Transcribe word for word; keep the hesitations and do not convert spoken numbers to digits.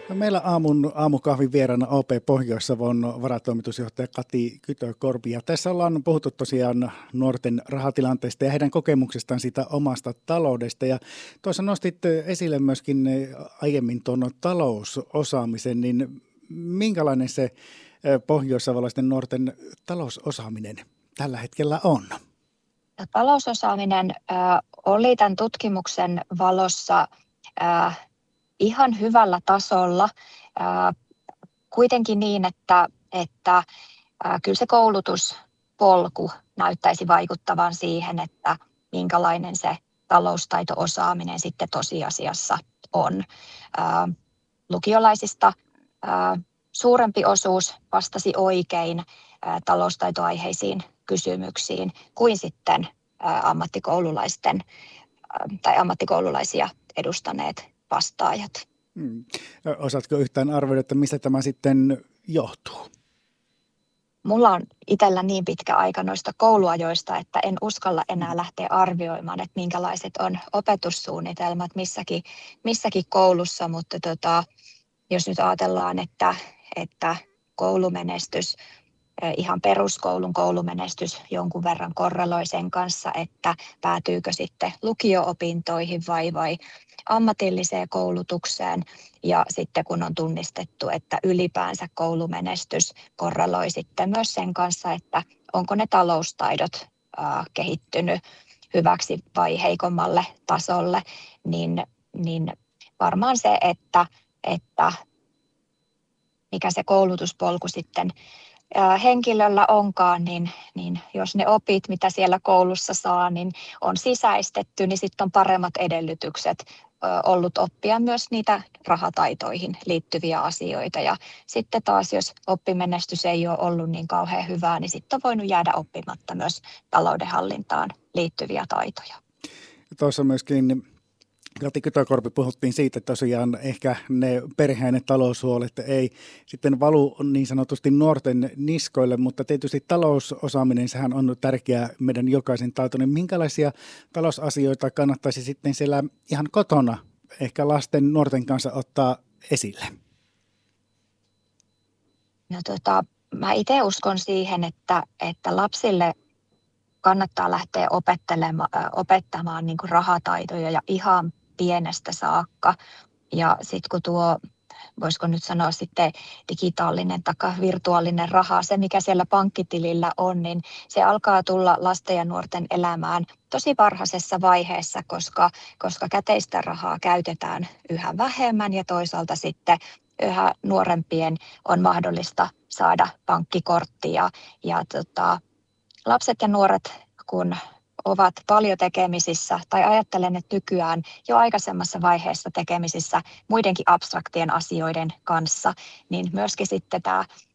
Meillä aamun aamukahvin vieraana O P Pohjois-Savon varatoimitusjohtaja Kati Kytökorpi. Ja tässä ollaan puhuttu tosiaan nuorten rahatilanteesta ja heidän kokemuksestaan siitä omasta taloudesta. Ja tuossa nostit esille myöskin aiemmin tuon talousosaamisen, niin minkälainen se pohjois-savolaisten nuorten talousosaaminen tällä hetkellä on? Talousosaaminen äh, oli tämän tutkimuksen valossa äh, ihan hyvällä tasolla, äh, kuitenkin niin, että, että äh, kyllä se koulutuspolku näyttäisi vaikuttavan siihen, että minkälainen se taloustaito-osaaminen sitten tosiasiassa on. Äh, lukiolaisista äh, suurempi osuus vastasi oikein äh, taloustaitoaiheisiin kysymyksiin kuin sitten äh, ammattikoululaisten äh, tai ammattikoululaisia edustaneet vastaajat. Hmm. Osaatko yhtään arvioida, että mistä tämä sitten johtuu? Mulla on itsellä niin pitkä aika noista kouluajoista, että en uskalla enää lähteä arvioimaan, että minkälaiset on opetussuunnitelmat missäkin, missäkin koulussa, mutta tota, jos nyt ajatellaan, että, että koulumenestys, ihan peruskoulun koulumenestys jonkun verran korreloi sen kanssa, että päätyykö sitten lukio-opintoihin vai, vai ammatilliseen koulutukseen. Ja sitten kun on tunnistettu, että ylipäänsä koulumenestys korreloi sitten myös sen kanssa, että onko ne taloustaidot äh, kehittynyt hyväksi vai heikommalle tasolle, niin, niin varmaan se, että, että mikä se koulutuspolku sitten henkilöllä onkaan, niin, niin jos ne opit, mitä siellä koulussa saa, niin on sisäistetty, niin sitten on paremmat edellytykset ollut oppia myös niitä rahataitoihin liittyviä asioita. Ja sitten taas, jos oppimenestys ei ole ollut niin kauhean hyvää, niin sitten on voinut jäädä oppimatta myös taloudenhallintaan liittyviä taitoja. Tuossa myöskin Kati Kytökorpi puhuttiin siitä, että tosiaan ehkä ne perheen taloushuolet ei sitten valu niin sanotusti nuorten niskoille, mutta tietysti talousosaaminen, sehän on tärkeää meidän jokaisen taito. Niin minkälaisia talousasioita kannattaisi sitten siellä ihan kotona ehkä lasten, nuorten kanssa ottaa esille? No tota, mä itse uskon siihen, että, että lapsille kannattaa lähteä opettelemaan, opettamaan niin kuin rahataitoja ja ihan pienestä saakka. Ja sitten kun tuo, voisiko nyt sanoa sitten digitaalinen tai virtuaalinen raha, se mikä siellä pankkitilillä on, niin se alkaa tulla lasten ja nuorten elämään tosi varhaisessa vaiheessa, koska, koska käteistä rahaa käytetään yhä vähemmän ja toisaalta sitten yhä nuorempien on mahdollista saada pankkikorttia. Ja tota, lapset ja nuoret, kun ovat paljon tekemisissä, tai ajattelen, että nykyään jo aikaisemmassa vaiheessa tekemisissä muidenkin abstraktien asioiden kanssa, niin myöskin sitten tämä